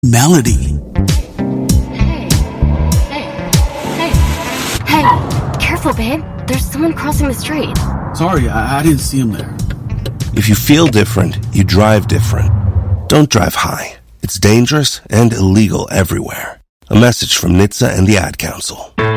Melody. Hey, careful, babe. There's someone crossing the street. Sorry, I didn't see him there. If you feel different, you drive different. Don't drive high. It's dangerous and illegal everywhere. A message from NHTSA and the Ad Council.